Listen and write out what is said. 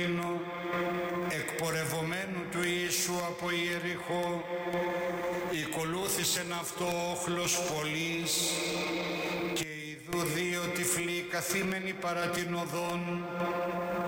εκπορευομένου του Ιησού από Ιεριχώ, οικολούθησεν αυτό όχλος πολλής, και ιδού δύο τυφλοί καθήμενοι παρά την οδόν,